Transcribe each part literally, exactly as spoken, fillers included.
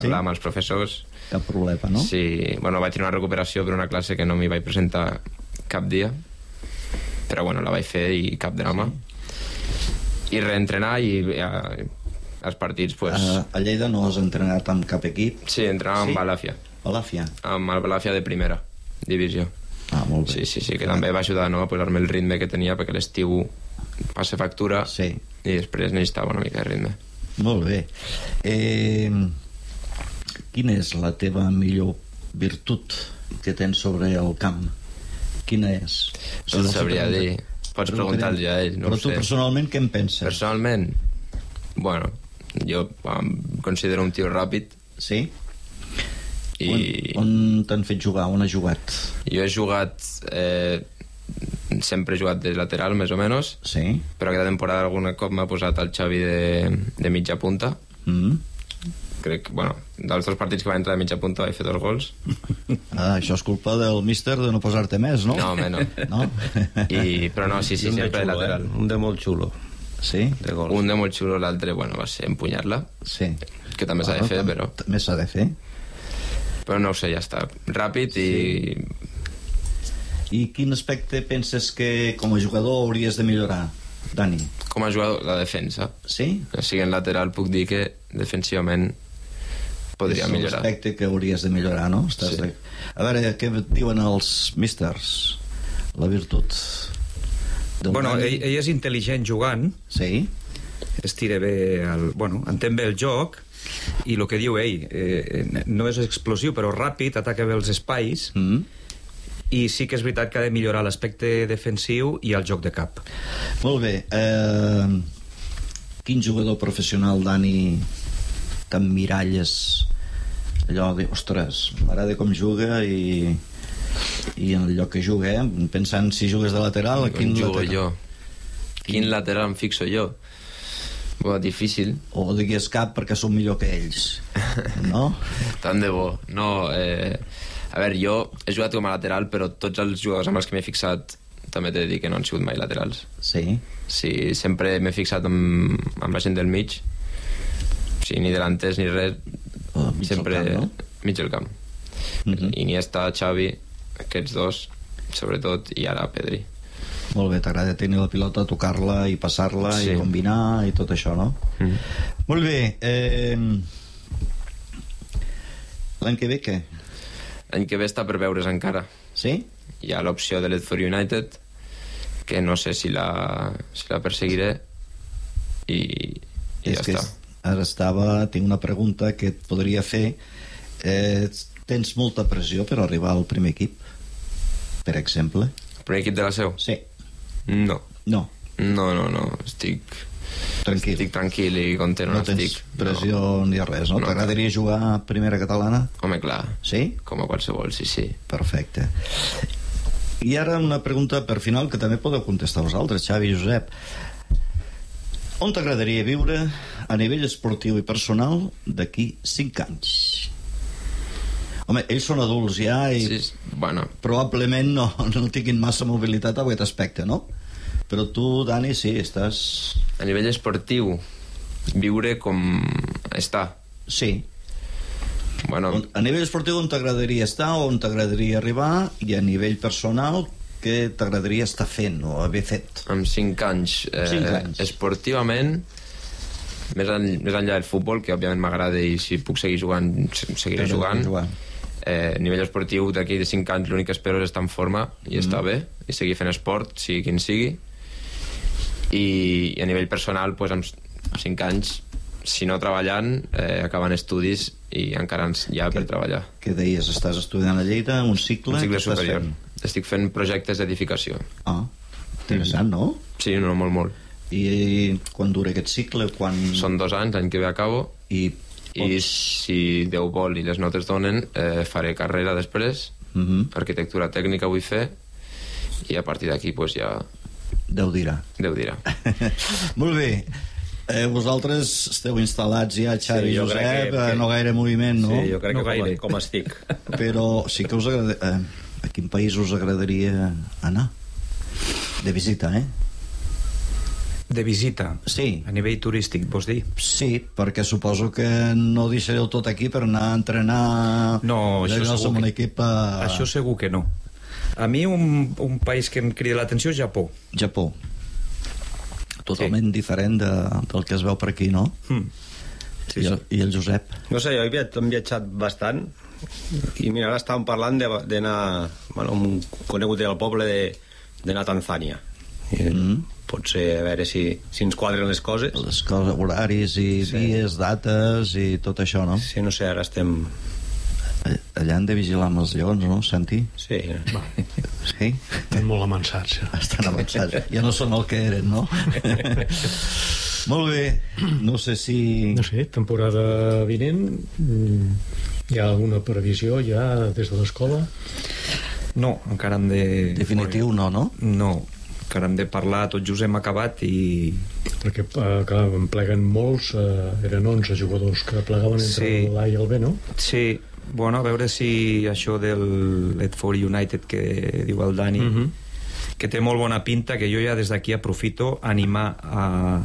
parlar amb els professors. Cap problema, no? Sí, bueno, vaig tenir una recuperació per una classe que no m'hi vaig presentar cap dia, però bueno, la vaig fer i cap drama. Sí. I reentrenar i ja, els partits, pues... A, a Lleida no has entrenat amb cap equip? Sí, entrenava sí? amb Balàfia. Balàfia? Amb el Balàfia de primera divisió. Ah, molt bé. Sí, sí, sí, que ah. també va ajudar, no?, a posar-me el ritme que tenia, perquè l'estiu passa factura sí. i després necessitava una mica de ritme. Molt bé. Eh, quina és la teva millor virtut que tens sobre el camp? Quina és? No ho sabria dir. Pots preguntar-los a ells, no Però ho sé. tu personalment què en penses? Personalment? Bueno, jo em considero un tio ràpid. Sí? I... On, on t'han fet jugar? On has jugat? Jo he jugat... Eh, sempre he jugat de lateral, més o menys. Sí. Però aquesta temporada algun cop m'ha posat el Xavi de, de mitja punta. Mm. Crec que, bueno, dels dos partits que va entrar de mitja punta vaig fer dos gols. Ah, això és culpa del míster de no posar-te més, no? No, home, no. no? I, però no, sí, sí, sempre de xulo, lateral. Eh? Un de molt xulo. Sí? De gols. Un de molt xulo, l'altre, bueno, va ser empunyar-la. Sí. Que també s'ha de fer, però... També s'ha de fer. Però no ho sé, ja està. Ràpid i... Sí. I quin aspecte penses que com a jugador hauries de millorar, Dani? Com a jugador, la defensa. Sí? O sigui, en lateral puc dir que defensivament podria és millorar. És l'aspecte que hauries de millorar, no? Estàs Sí. de... A veure, què diuen els místers? La virtut. Del Bueno, Dani? ell, ell és intel·ligent jugant. Sí? Es tira bé, el, bueno, entén bé el joc, i el que diu ell, eh, no és explosiu, però ràpid, ataca bé els espais, Mm. i sí que és veritat que ha de millorar l'aspecte defensiu i el joc de cap. Molt bé. Eh, quin jugador professional, Dani, t'emmiralles? Allò de, ostres, m'agrada com juga i, i en el lloc que juga, eh? Pensant si jugues de lateral, a quin jugo lateral? jo? Quin lateral em fixo jo? Bueno, difícil. O digues cap perquè som millor que ells, no? Tant de bo. No, eh... A veure, jo he jugat com a lateral, però tots els jugadors amb els que m'he fixat també t'he de dir que no han sigut mai laterals. Sí? Sí, sempre m'he fixat amb, amb la gent del mig. Sí, ni delanters ni res. Oh, mig sempre del camp, no? mig del camp. Mm-hmm. Iniesta, Xavi, aquests dos, sobretot, i ara Pedri. Molt bé, t'agrada tenir la pilota, tocar-la i passar-la Sí. i combinar i tot això, no? Mm. Molt bé. Eh... L'any que ve què? L'any que ve està per veure's encara. Sí? Hi ha l'opció de l'Edford United, que no sé si la, si la perseguiré, i, i és ja que està. ara estava... Tinc una pregunta que et podria fer. Eh, tens molta pressió per arribar al primer equip, per exemple? El primer equip de la seu? Sí. No. No. No, no, no. Estic... Tranquil. Estic tranquil i content on No tens estic. pressió no. ni res, no? No. T'agradaria jugar a primera catalana? Home, clar. Sí? Com a qualsevol, sí, sí. Perfecte. I ara una pregunta per final que també podeu contestar vosaltres, Xavi i Josep. On t'agradaria viure a nivell esportiu i personal d'aquí cinc anys? Home, ells són adults ja i Sí, bueno, probablement no, no tinguin massa mobilitat a aquest aspecte, no? Però tu, Dani, sí, estàs... a nivell esportiu, viure com està. Sí. Bueno, On- A nivell esportiu on t'agradaria estar, on t'agradaria arribar, i a nivell personal què t'agradaria estar fent o haver fet? amb cinc anys, eh, Cinc anys. esportivament, més, en, més enllà del futbol, que òbviament m'agrada i si puc seguir jugant, seguiré T'agradaria jugant. jugar. Eh, a nivell esportiu, d'aquí de cinc anys, l'únic que espero és estar en forma i Mm. estar bé, i seguir fent esport, sigui quin sigui. I, i a nivell personal, pues, amb cinc anys, si no treballant, eh, acabant estudis i encara ens, ja per treballar. Què deies? Estàs estudiant a Lleida, un cicle? Un cicle Què estàs superior. fent? Estic fent projectes d'edificació. Ah, interessant, no? Sí, no, molt, molt. I quan dura aquest cicle? Quan... Són dos anys, l'any que ve acabo, I, i si Déu vol i les notes donen, eh, faré carrera després, uh -huh. arquitectura tècnica vull fer, i a partir d'aquí pues, ja Déu dirà. Déu dirà. Molt bé. Eh, vosaltres esteu instal·lats ja, Xavi i Sí, jo Josep, crec que- eh, no gaire moviment, no? Sí, jo crec No que gaire. com, com estic. Però sí que us agrada... Eh, a quin país us agradaria anar? De visita, eh? De visita? Sí. A nivell turístic, vols dir? Sí, perquè suposo que no deixareu tot aquí per anar a entrenar... No, això no segur, som un que... equip a... això segur que no. A mi un, un país que em crida l'atenció és Japó. Japó. Totalment sí. diferent de, del que es veu per aquí, no? Mm. Sí, I, el, I el Josep? No sé, jo he viatjat, he viatjat bastant i mira, ara estàvem parlant d'anar, bueno, un conegut del poble d'anar a Tanzània. I, mm. Potser a veure si, si ens quadren les coses. Les coses, horaris i sí. dies, dates i tot això, no? Sí, no sé, ara estem... Allà han de vigilar amb els lleons, no, Santi? Sí. Va. Sí? Estan molt avançats. Ja. Estan avançats. Ja no són el que eren, no? Molt bé. No sé si... No sé, temporada vinent... Hi ha alguna previsió ja des de l'escola? No, encara hem de... Definitiu no, no? No, encara hem de parlar, tot just hem acabat i... Perquè, eh, clar, en pleguen molts, eh, eren onze jugadors que plegaven entre Sí. l'A i el B, no? Sí, bueno, a veure si això del Ledford United que diu el Dani, Mhm. que té molt bona pinta, que jo ja des d'aquí aprofito a animar a,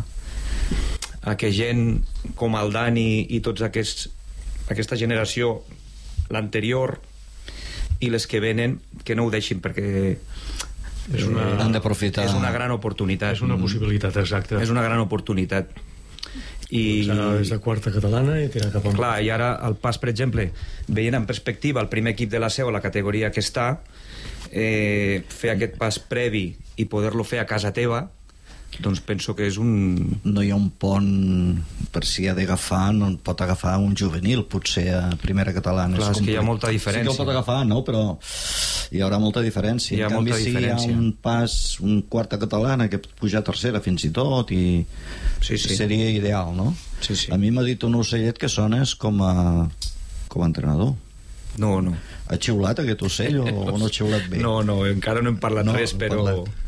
a que gent com el Dani i tots aquests, aquesta generació, l'anterior i les que venen, que no ho deixin, perquè És una, Han d'aprofitar. és una gran oportunitat. és una possibilitat exacta. És una gran oportunitat. I... Començar des de quarta catalana i tirar cap a... Clar, i ara el pas, per exemple, veient en perspectiva el primer equip de la Seu a la categoria que està, eh, fer aquest pas previ i poder-lo fer a casa teva, doncs penso que és un... No hi ha un pont per si ha d'agafar, no en pot agafar un juvenil, potser a primera catalana. Clar, és que hi ha compli- molta diferència. Sí que el pot agafar, no? Però hi haurà molta diferència. Hi ha en canvi, molta si diferència. hi ha un pas, un quarta catalana que pot pujar a tercera fins i tot, i Sí, sí. seria ideal, no? Sí, sí. A mi m'ha dit un ocellet que sones com a, com a entrenador. No, no. Ha xiulat aquest ocell o, o no ha xiulat bé? No, no, encara no hem parlat No, res, no hem però... parlat.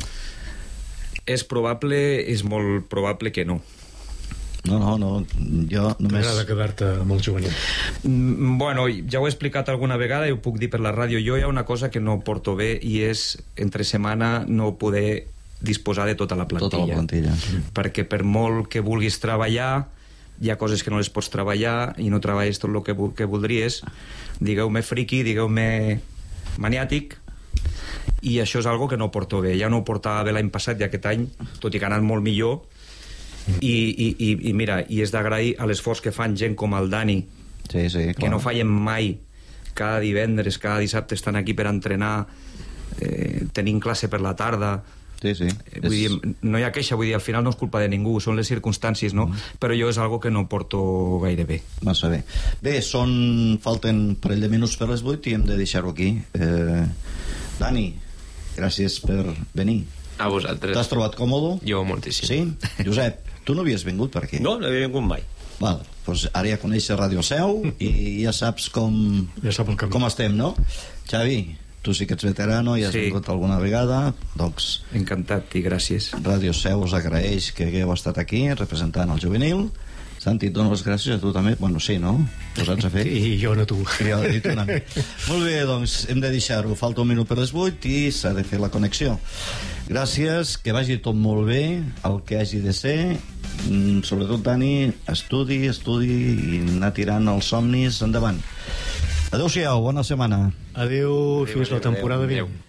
És probable, és molt probable que no. No, no, no. Jo només... T'agrada quedar-te amb el juvenil. Mm, Bueno, ja ho he explicat alguna vegada i ho puc dir per la ràdio. Jo hi ha una cosa que no porto bé i és entre setmana no poder disposar de tota la plantilla. Tota la plantilla. Perquè per molt que vulguis treballar, hi ha coses que no les pots treballar i no treballes tot el que, vo- que voldries. Digueu-me friqui, digueu-me maniàtic, i això és algo que no porto bé. Ja no ho portava bé l'any passat i aquest any, tot i que ha anat molt millor. I, i, i, i mira, i és d'agrair a l'esforç que fan gent com el Dani, Sí, sí, clar. que no fallen mai, cada divendres, cada dissabte estan aquí per entrenar, eh, tenint classe per la tarda. Sí, sí. Eh, Vull dir, no hi ha queixa, vull dir, al final no és culpa de ningú, són les circumstàncies, no? Mm. Però jo és algo que no porto gaire bé. Massa bé. Bé, són... falten un parell de minuts per les vuit i hem de deixar-ho aquí. Eh, Dani, gràcies per venir. A vosaltres. T'has trobat còmode? Jo moltíssim. Sí? Josep, tu no havies vingut per aquí? No, no havia vingut mai. Val, doncs ara ja coneixes Ràdio Seu i ja saps com, Ja sap el camí. com estem, no? Xavi, tu sí que ets veterano i has Sí. vingut alguna vegada, doncs Encantat i gràcies. Ràdio Seu us agraeix que hagueu estat aquí representant el juvenil. Santi, et dono les gràcies a tu també. Bueno, sí, no? Posats a fer. I jo no tu. Ja, i tu, Nani. Molt bé, doncs hem de deixar-ho. Falta un minut per les vuit i s'ha de fer la connexió. Gràcies, que vagi tot molt bé, el que hagi de ser. Mm, sobretot, Dani, estudi, estudi i anar tirant els somnis endavant. Adéu-siau, bona setmana. Adéu, fins la temporada vinent. Adéu.